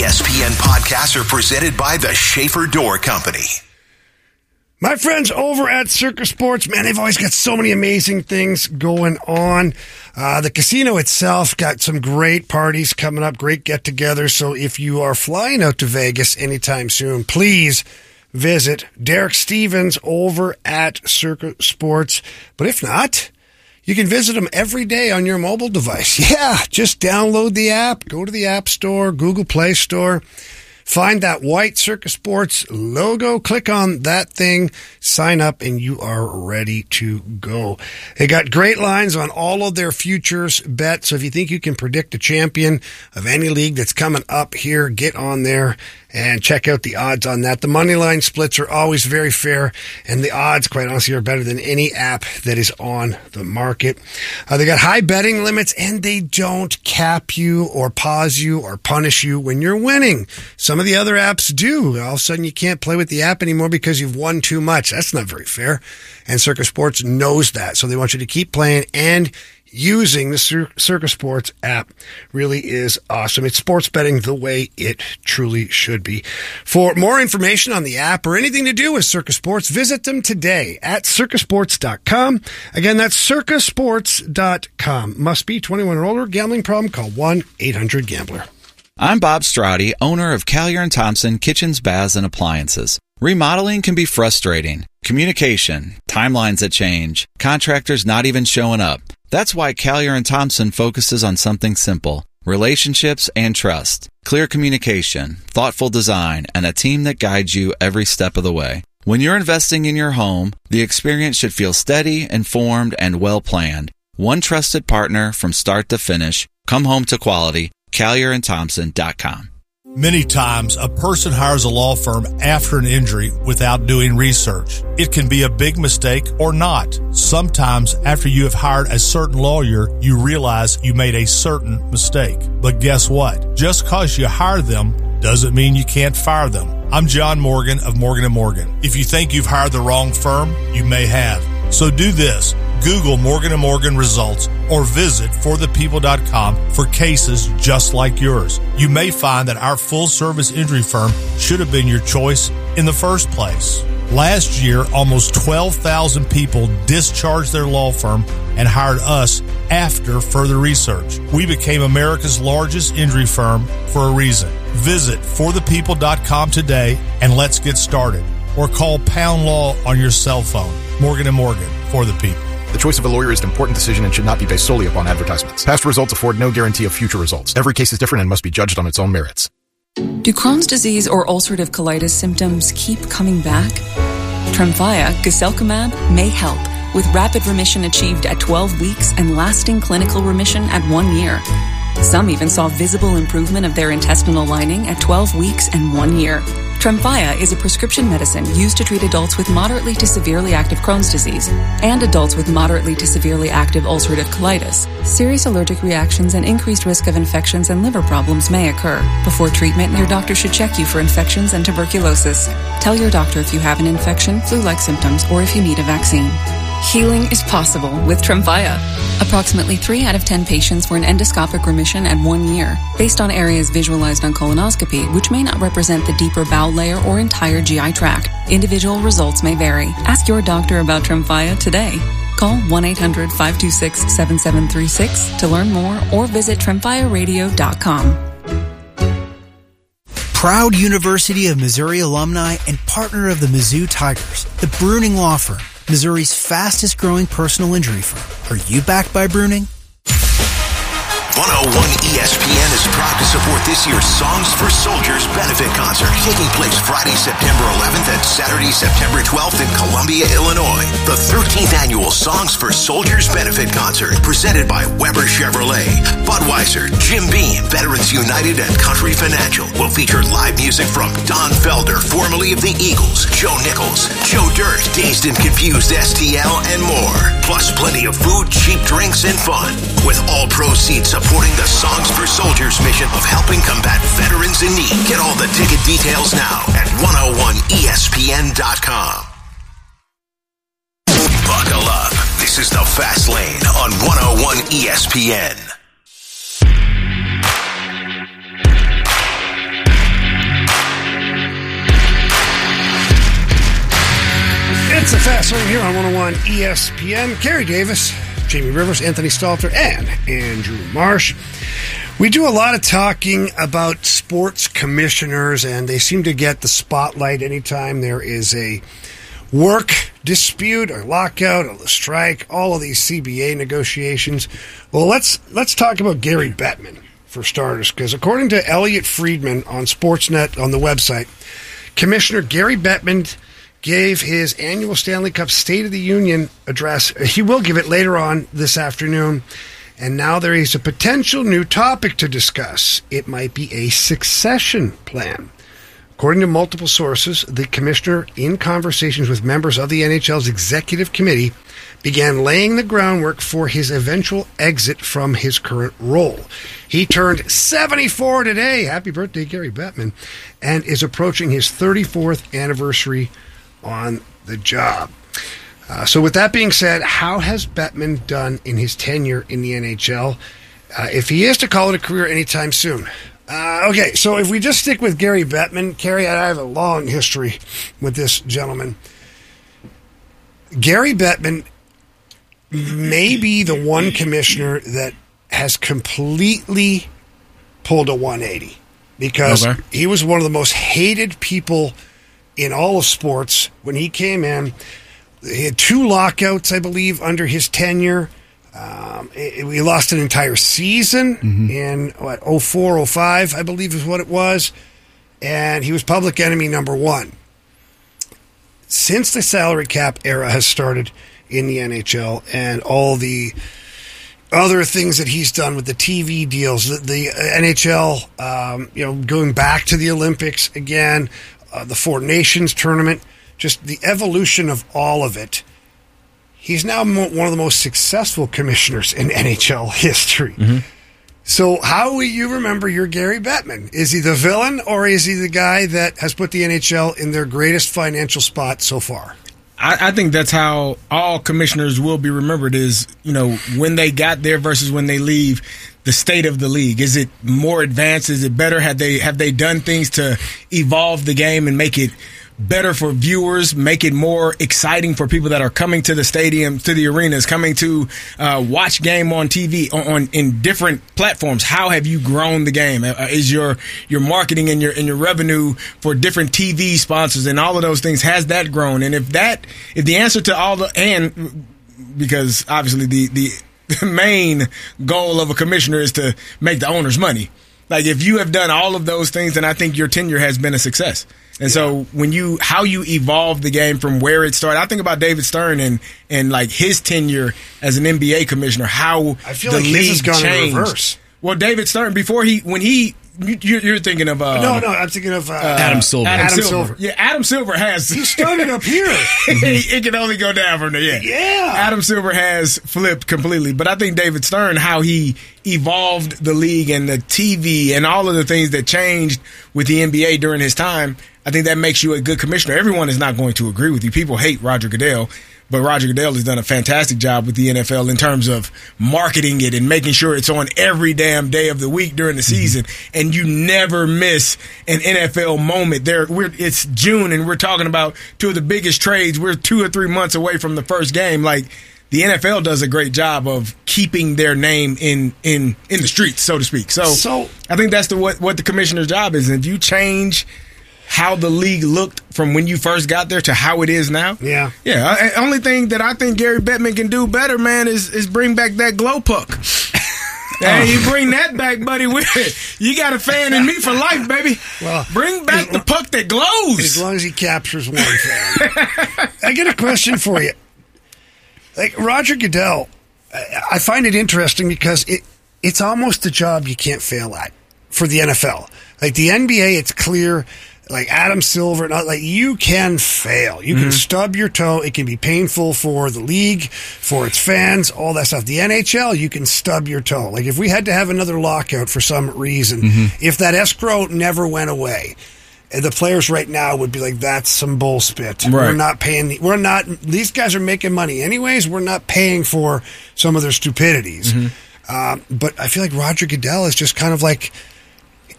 ESPN podcasts are presented by the Schaefer Door Company. My friends over at Circa Sports, man, they've always got so many amazing things going on. The casino itself got some great parties coming up, great get-togethers. So if you are flying out to Vegas anytime soon, please visit Derek Stevens over at Circa Sports. But if not, you can visit them every day on your mobile device. Yeah, just download the app, go to the App Store, Google Play Store. Find that white Circa Sports logo, click on that thing, sign up, and you are ready to go. They got great lines on all of their futures bets, so if you think you can predict a champion of any league that's coming up here, get on there and check out the odds on that. The money line splits are always very fair, and the odds, quite honestly, are better than any app that is on the market. They got high betting limits, and they don't cap you or pause you or punish you when you're winning. Some of the other apps do. All of a sudden, you can't play with the app anymore because you've won too much. That's not very fair, and Circa Sports knows that, so they want you to keep playing and using the Circa Sports app. Really is awesome. It's sports betting the way it truly should be. For more information on the app or anything to do with Circa Sports, visit them today at circasports.com. Again, that's circasports.com. Must be 21 or older. Gambling problem? Call 1-800-GAMBLER. I'm Bob Straudy, owner of Callier & Thompson Kitchens, Baths, and Appliances. Remodeling can be frustrating. Communication, timelines that change, contractors not even showing up. That's why Callier & Thompson focuses on something simple: relationships and trust, clear communication, thoughtful design, and a team that guides you every step of the way. When you're investing in your home, the experience should feel steady, informed, and well-planned. One trusted partner from start to finish. Come home to quality. CallierandThompson.com. Many times, a person hires a law firm after an injury without doing research. It can be a big mistake or not. Sometimes, after you have hired a certain lawyer, you realize you made a certain mistake. But guess what? Just because you hire them doesn't mean you can't fire them. I'm John Morgan of Morgan & Morgan. If you think you've hired the wrong firm, you may have. So do this. Google Morgan & Morgan results or visit forthepeople.com for cases just like yours. You may find that our full-service injury firm should have been your choice in the first place. Last year, almost 12,000 people discharged their law firm and hired us after further research. We became America's largest injury firm for a reason. Visit forthepeople.com today and let's get started. Or call Pound Law on your cell phone. Morgan & Morgan, for the people. The choice of a lawyer is an important decision and should not be based solely upon advertisements. Past results afford no guarantee of future results. Every case is different and must be judged on its own merits. Do Crohn's disease or ulcerative colitis symptoms keep coming back? Tremfya, guselkumab, may help, with rapid remission achieved at 12 weeks and lasting clinical remission at 1 year. Some even saw visible improvement of their intestinal lining at 12 weeks and 1 year. Tremfya is a prescription medicine used to treat adults with moderately to severely active Crohn's disease and adults with moderately to severely active ulcerative colitis. Serious allergic reactions and increased risk of infections and liver problems may occur. Before treatment, your doctor should check you for infections and tuberculosis. Tell your doctor if you have an infection, flu-like symptoms, or if you need a vaccine. Healing is possible with Tremfya. Approximately 3 out of 10 patients were in endoscopic remission at 1 year, based on areas visualized on colonoscopy, which may not represent the deeper bowel layer or entire GI tract. Individual results may vary. Ask your doctor about Tremfya today. Call 1-800-526-7736 to learn more or visit TremfyaRadio.com. Proud University of Missouri alumni and partner of the Mizzou Tigers, the Bruning Law Firm, Missouri's fastest growing personal injury firm. Are you backed by Bruning? 101 ESPN is proud to support this year's Songs for Soldiers benefit concert, taking place Friday, September 11th and Saturday, September 12th in Columbia, Illinois. The 13th annual Songs for Soldiers benefit concert, presented by Weber Chevrolet, Budweiser, Jim Beam, Veterans United, and Country Financial, will feature live music from Don Felder, formerly of the Eagles, Joe Nichols, Joe Dirt, Dazed and Confused STL, and more. Plus plenty of food, cheap drinks, and fun, with all proceeds supporting the Songs for Soldiers mission of helping combat veterans in need. Get all the ticket details now at 101ESPN.com. Buckle up. This is the Fast Lane on 101 ESPN. Wrestling here on 101 ESPN. Gary Davis, Jamie Rivers, Anthony Stalter, and Andrew Marsh. We do a lot of talking about sports commissioners, and they seem to get the spotlight anytime there is a work dispute or lockout or strike, all of these CBA negotiations. Well, let's talk about Gary Bettman, for starters, because according to Elliot Friedman on Sportsnet on the website, Commissioner Gary Bettman gave his annual Stanley Cup State of the Union address. He will give it later on this afternoon. And now there is a potential new topic to discuss. It might be a succession plan. According to multiple sources, the commissioner, in conversations with members of the NHL's executive committee, began laying the groundwork for his eventual exit from his current role. He turned 74 today. Happy birthday, Gary Bettman, and is approaching his 34th anniversary on the job. So with that being said, how has Bettman done in his tenure in the NHL? If he is to call it a career anytime soon. Okay, so if we just stick with Gary Bettman, Carrie, I have a long history with this gentleman. Gary Bettman may be the one commissioner that has completely pulled a 180 because he was one of the most hated people in all of sports when he came in. He had 2 lockouts, I believe, under his tenure. We lost an entire season in 04, 05, I believe is what it was. And he was public enemy number 1. Since the salary cap era has started in the NHL and all the other things that he's done with the TV deals, the NHL, going back to the Olympics again, the Four Nations tournament, just the evolution of all of it. He's now one of the most successful commissioners in NHL history. So how will you remember your Gary Bettman? Is he the villain, or is he the guy that has put the NHL in their greatest financial spot so far? I think that's how all commissioners will be remembered is, when they got there versus when they leave, the state of the league. Is it more advanced? Is it better? Have they done things to evolve the game and make it better for viewers, make it more exciting for people that are coming to the stadium, to the arenas, coming to watch game on TV in different platforms? How have you grown the game? Is your marketing and your revenue for different TV sponsors and all of those things, has that grown? And if the answer to all because obviously the main goal of a commissioner is to make the owners money. Like, if you have done all of those things, then I think your tenure has been a success. And so how you evolve the game from where it started, I think about David Stern and like his tenure as an NBA commissioner, how I feel the like league his has gone changed. In reverse. Well, David Stern, you're thinking of no, I'm thinking of Adam Silver. Adam Silver. Yeah, Adam Silver has. He started up here. It can only go down from there. Yeah. Adam Silver has flipped completely, but I think David Stern, how he evolved the league and the TV and all of the things that changed with the NBA during his time, I think that makes you a good commissioner. Everyone is not going to agree with you. People hate Roger Goodell. But Roger Goodell has done a fantastic job with the NFL in terms of marketing it and making sure it's on every damn day of the week during the season. And you never miss an NFL moment. It's June and we're talking about 2 of the biggest trades. We're 2 or 3 months away from the first game. Like, the NFL does a great job of keeping their name in the streets, so to speak. So I think that's what the commissioner's job is. And if you change how the league looked from when you first got there to how it is now. Yeah. Only thing that I think Gary Bettman can do better, man, is bring back that glow puck. Hey, you bring that back, buddy. You got a fan in me for life, baby. Well, bring back the puck that glows. As long as he captures one fan. I get a question for you. Like, Roger Goodell, I find it interesting because it's almost a job you can't fail at for the NFL. Like, the NBA, it's clear. Like Adam Silver, you can fail. You can stub your toe. It can be painful for the league, for its fans, all that stuff. The NHL, you can stub your toe. Like, if we had to have another lockout for some reason, if that escrow never went away, the players right now would be like, that's some bullspit. Right. We're not paying. These guys are making money anyways. We're not paying for some of their stupidities. But I feel like Roger Goodell is just kind of like,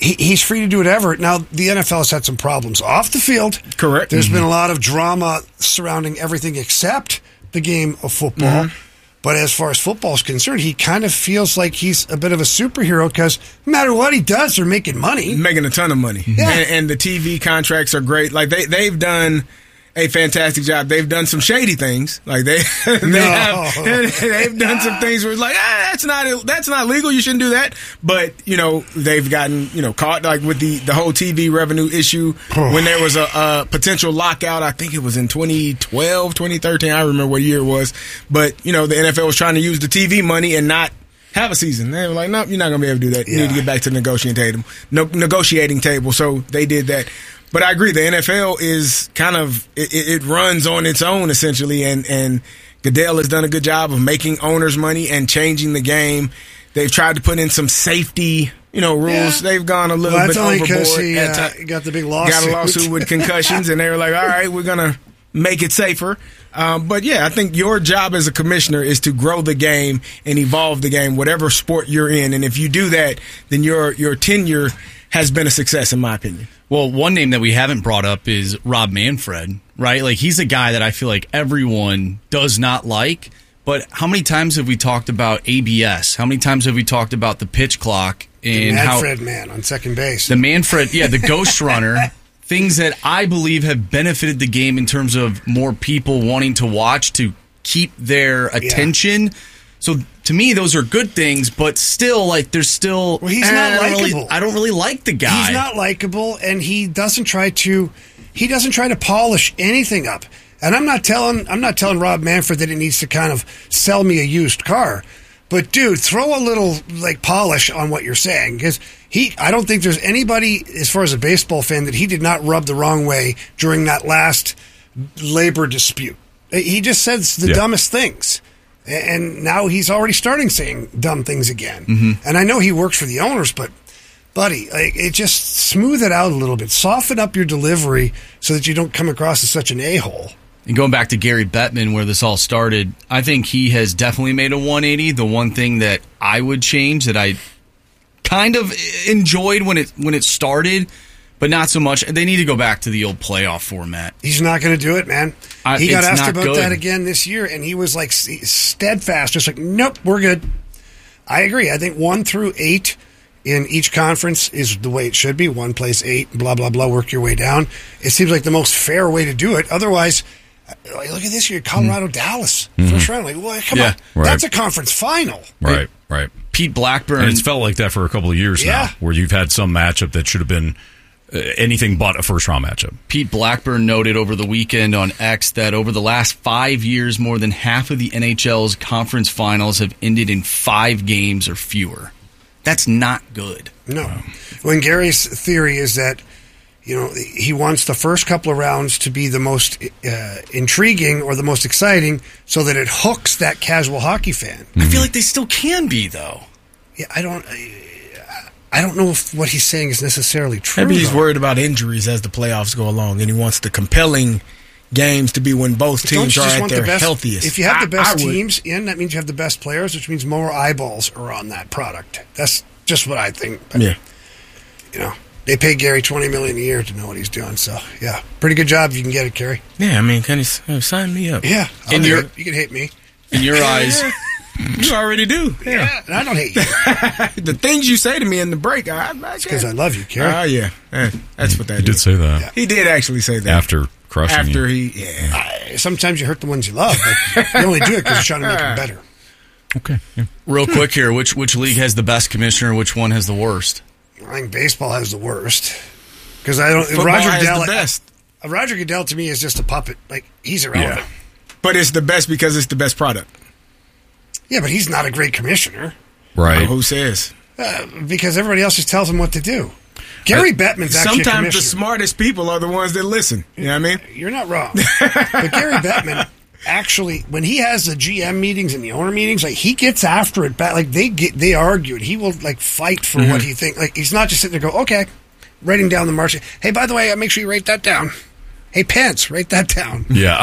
he's free to do whatever. Now, the NFL has had some problems off the field. Correct. There's been a lot of drama surrounding everything except the game of football. But as far as football is concerned, he kind of feels like he's a bit of a superhero because no matter what he does, they're making money. Making a ton of money. Yeah. And the TV contracts are great. Like, they've done a fantastic job. They've done some shady things. Like, they've done some things where it's like, that's not legal. You shouldn't do that. But, they've gotten, caught like with the whole TV revenue issue when there was a potential lockout. I think it was in 2012, 2013. I remember what year it was. But, the NFL was trying to use the TV money and not have a season. They were like, nope, you're not going to be able to do that. You need to get back to the negotiating table. So they did that. But I agree, the NFL is kind of, it runs on its own, essentially, and Goodell has done a good job of making owners money and changing the game. They've tried to put in some safety, rules. Yeah. They've gone a little bit overboard. He got the big lawsuit. Got a lawsuit with concussions, and they were like, all right, we're going to make it safer. But, I think your job as a commissioner is to grow the game and evolve the game, whatever sport you're in. And if you do that, then your tenure has been a success, in my opinion. Well, one name that we haven't brought up is Rob Manfred, right? Like, he's a guy that I feel like everyone does not like. But how many times have we talked about ABS? How many times have we talked about the pitch clock? And the Manfred man on second base. The Manfred, the ghost runner. Things that I believe have benefited the game in terms of more people wanting to watch to keep their attention. So to me, those are good things, but still, like, there's still. Well, he's not likable. I don't really like the guy. He's not likable, and he doesn't try to polish anything up. And I'm not telling Rob Manfred that he needs to kind of sell me a used car. But dude, throw a little polish on what you're saying, because I don't think there's anybody, as far as a baseball fan, that he did not rub the wrong way during that last labor dispute. He just says the dumbest things. And now he's already starting saying dumb things again. Mm-hmm. And I know he works for the owners, but, buddy, just smooth it out a little bit. Soften up your delivery so that you don't come across as such an a-hole. And going back to Gary Bettman, where this all started, I think he has definitely made a 180. The one thing that I would change, that I kind of enjoyed when it started, but not so much. They need to go back to the old playoff format. He's not going to do it, man. He got asked about that again this year, and he was like steadfast, just like, nope, we're good. I agree. I think 1 through 8 in each conference is the way it should be. 1 plays 8, blah, blah, blah, work your way down. It seems like the most fair way to do it. Otherwise, look at this year, Colorado, Dallas, first round. Like, well, come on. Right. That's a conference final. Right. Pete Blackburn. And it's felt like that for a couple of years now, where you've had some matchup that should have been anything but a first-round matchup. Pete Blackburn noted over the weekend on X that over the last 5 years, more than half of the NHL's conference finals have ended in 5 games or fewer. That's not good. No. When Gary's theory is that, he wants the first couple of rounds to be the most intriguing or the most exciting so that it hooks that casual hockey fan. Mm-hmm. I feel like they still can be, though. Yeah, I don't know if what he's saying is necessarily true. Maybe he's worried about injuries as the playoffs go along, and he wants the compelling games to be when both teams are at their healthiest. If you have the best teams in, that means you have the best players, which means more eyeballs are on that product. That's just what I think. But, they pay Gary $20 million a year to know what he's doing. So, pretty good job if you can get it, Gary. Yeah, I mean, can you sign me up? Yeah, you can hate me. In your eyes. You already do. Yeah, and I don't hate you. The things you say to me in the break, it's because I love you, Kerry. Oh, yeah. That's what that is. He did say that. Yeah. He did actually say that. After crushing you. Sometimes you hurt the ones you love, but you only do it because you're trying to make them better. Okay. Yeah. Real quick here, which league has the best commissioner? Which one has the worst? I think baseball has the worst. Because Roger Goodell has the best. Roger Goodell, to me, is just a puppet. Like, he's irrelevant. Yeah. But it's the best because it's the best product. Yeah, but he's not a great commissioner. Right. Who says? Because everybody else just tells him what to do. Gary Bettman's actually a commissioner. Sometimes the smartest people are the ones that listen. You know what I mean? You're not wrong. But Gary Bettman, actually, when he has the GM meetings and the owner meetings, like, he gets after it back. Like, they argue it. He will, like, fight for what he thinks. Like, he's not just sitting there go, okay, writing down the march. Hey, by the way, make sure you write that down. Hey, Pence, write that down. Yeah,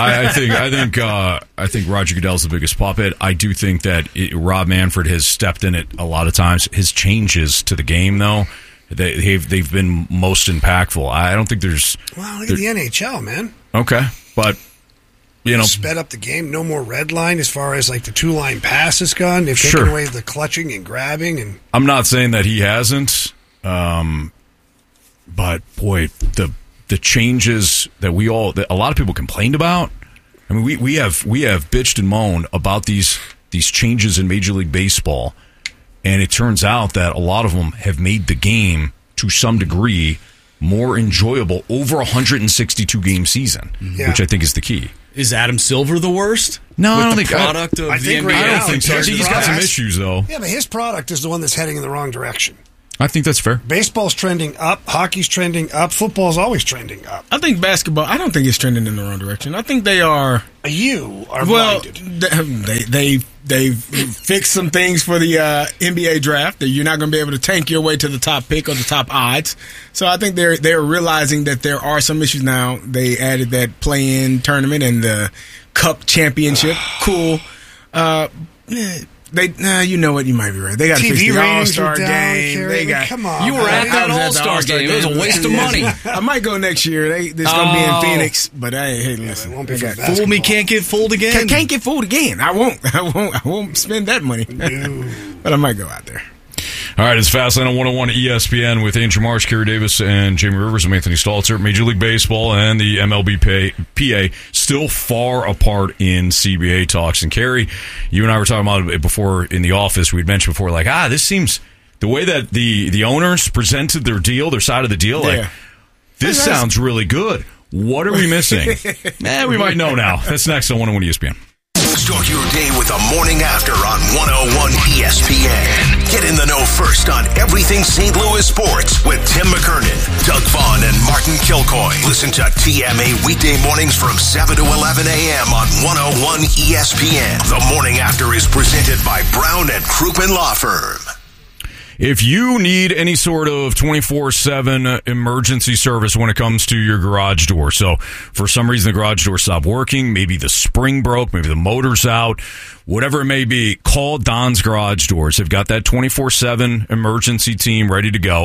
I think Roger Goodell's the biggest puppet. I do think that Rob Manfred has stepped in it a lot of times. His changes to the game, though, they've been most impactful. I don't think there's. Well, look at the NHL, man. Okay, but sped up the game. No more red line as far as like the 2-line pass is gone. They've taken away the clutching and grabbing. And I'm not saying that he hasn't, but boy, the changes that a lot of people complained about. I mean, we have bitched and moaned about these changes in Major League Baseball, and it turns out that a lot of them have made the game to some degree more enjoyable over a 162 game season, which I think is the key. Is Adam Silver the worst? No, I don't think product of the NBA. I don't think so. I think he's got some issues though. Yeah, but his product is the one that's heading in the wrong direction. I think that's fair. Baseball's trending up. Hockey's trending up. Football's always trending up. I think basketball, I don't think it's trending in the wrong direction. I think they are. You are blinded. They've fixed some things for the NBA draft that you're not going to be able to tank your way to the top pick or the top odds. So I think they're realizing that there are some issues now. They added that play-in tournament and the Cup championship. Cool. You know what? You might be right. They got to fix the All-Star game. Come on. You were at that All-Star game. It was a waste of money. I might go next year. It's going to be in Phoenix, but hey, listen. It won't be fool me, can't get fooled again. Can't get fooled again. I won't spend that money. But I might go out there. All right, it's Fastlane on 101 ESPN with Andrew Marsh, Kerry Davis, and Jamie Rivers. I'm Anthony Staltzer. Major League Baseball and the MLBPA still far apart in CBA talks. And Kerry, you and I were talking about it before in the office. We'd mentioned before, like, this seems the way that the owners presented their side of the deal, like, this sounds really good. What are we missing? We might know now. That's next on 101 ESPN. Start your day with the morning after on 101 ESPN. Get in the know first on everything St. Louis sports with Tim McKernan, Doug Vaughn, and Martin Kilcoy. Listen to TMA weekday mornings from 7 to 11 a.m. on 101 ESPN. The morning after is presented by Brown and Crouppen Law Firm. If you need any sort of 24/7 emergency service when it comes to your garage door, so for some reason the garage door stopped working, maybe the spring broke, maybe the motor's out, whatever it may be, call Don's Garage Doors. They've got that 24/7 emergency team ready to go.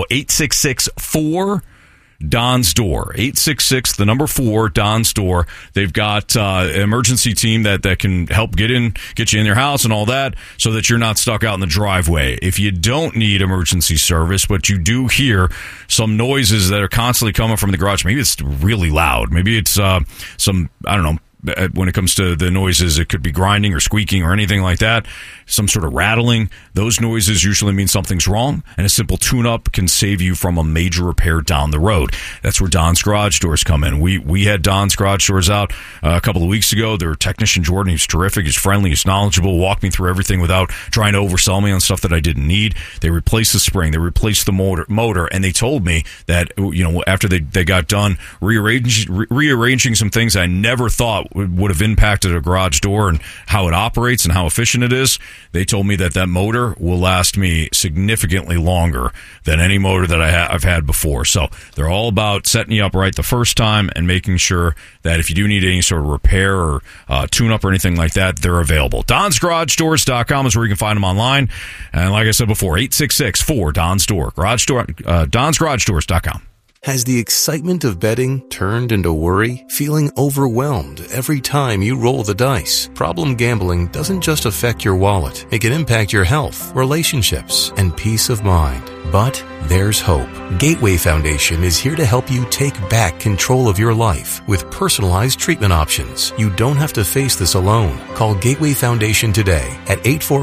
866-4-DON'S Door. 866, the number 4, Don's Door. They've got an emergency team that can help get you in your house and all that so that you're not stuck out in the driveway. If you don't need emergency service, but you do hear some noises that are constantly coming from the garage, maybe it's really loud. Maybe it's some, I don't know, when it comes to the noises, it could be grinding or squeaking or anything like that, some sort of rattling. Those noises usually mean something's wrong, and a simple tune-up can save you from a major repair down the road. That's where Don's Garage Doors come in. We had Don's Garage Doors out a couple of weeks ago. Their technician, Jordan, he's terrific, he's friendly, he's knowledgeable, walked me through everything without trying to oversell me on stuff that I didn't need. They replaced the spring, they replaced the motor, and they told me that, after they got done rearranging some things I never thought would have impacted a garage door and how it operates and how efficient it is. They told me that motor will last me significantly longer than any motor that I've had before. So they're all about setting you up right the first time and making sure that if you do need any sort of repair or tune-up or anything like that, they're available. DonsGarageDoors.com is where you can find them online. And like I said before, 866-4-DON'S Door. DonsGarageDoors.com. Has the excitement of betting turned into worry? Feeling overwhelmed every time you roll the dice? Problem gambling doesn't just affect your wallet. It can impact your health, relationships, and peace of mind. But there's hope. Gateway Foundation is here to help you take back control of your life with personalized treatment options. You don't have to face this alone. Call Gateway Foundation today at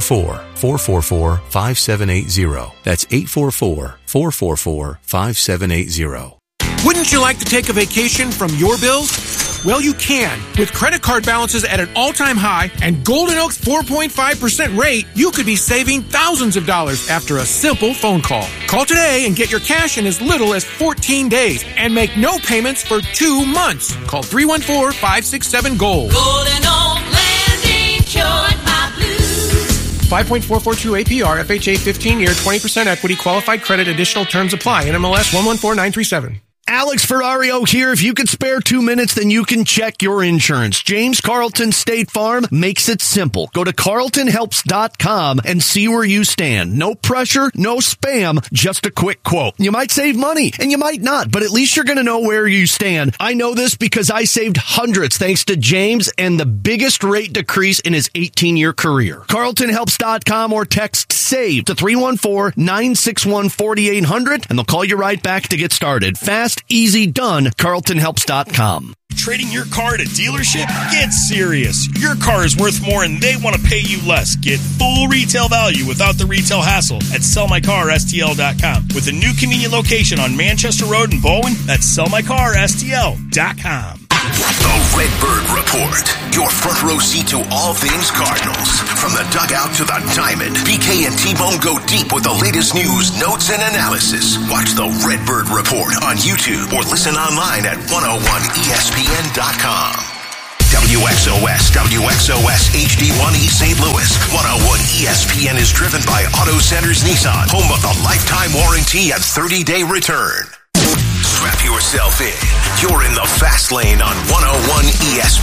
844-444-5780. That's 844-444-5780. Wouldn't you like to take a vacation from your bills? Well, you can. With credit card balances at an all-time high and Golden Oak's 4.5% rate, you could be saving thousands of dollars after a simple phone call. Call today and get your cash in as little as 14 days and make no payments for 2 months. Call 314-567-GOLD. Golden Oak Landing, cured my blues. 5.442 APR, FHA 15-year, 20% equity, qualified credit, additional terms apply. NMLS 114937. Alex Ferrario here. If you could spare 2 minutes, then you can check your insurance. James Carlton State Farm makes it simple. Go to carltonhelps.com and see where you stand. No pressure, no spam, just a quick quote. You might save money and you might not, but at least you're going to know where you stand. I know this because I saved hundreds thanks to James and the biggest rate decrease in his 18-year career. carltonhelps.com or text SAVE to 314-961-4800 and they'll call you right back to get started. Fast, easy, done. carltonhelps.com. Trading your car at a dealership? Get serious. Your car is worth more and they want to pay you less. Get full retail value without the retail hassle at sellmycarstl.com. With a new convenient location on Manchester Road in Bowen, that's sellmycarstl.com. The Redbird Report. Your front row seat to all things Cardinals. From the dugout to the diamond, BK and T-Bone go deep with the latest news, notes, and analysis. Watch the Redbird Report on YouTube or listen online at 101ESPN.com. WXOS HD1 East St. Louis. 101 ESPN is driven by Auto Centers Nissan, home of the lifetime warranty and 30-day return. Strap yourself in. You're in the fast lane on 101 ESPN.